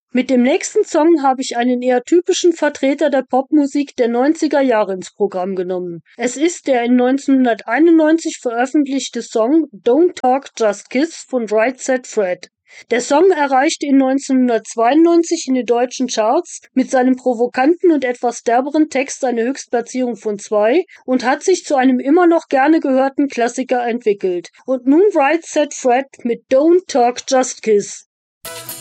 Mit dem nächsten Song habe ich einen eher typischen Vertreter der Popmusik der 90er Jahre ins Programm genommen. Es ist der in 1991 veröffentlichte Song Don't Talk Just Kiss von Right Said Fred. Der Song erreichte in 1992 in den deutschen Charts mit seinem provokanten und etwas derberen Text eine Höchstplatzierung von 2 und hat sich zu einem immer noch gerne gehörten Klassiker entwickelt. Und nun Right Said Fred mit Don't Talk Just Kiss.